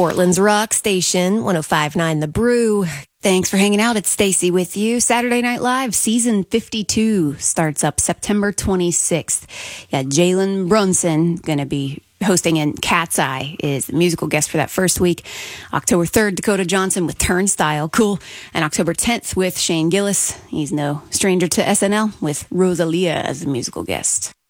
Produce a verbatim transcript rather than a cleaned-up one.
Portland's rock station, one oh five point nine The Brew. Thanks for hanging out. It's Stacy with you. Saturday Night Live, season fifty-two starts up September twenty-sixth. Yeah, Jalen Brunson going to be hosting, and Cat's Eye is the musical guest for that first week. October third, Dakota Johnson with Turnstile. Cool. And October tenth with Shane Gillis. He's no stranger to S N L with Rosalia as the musical guest.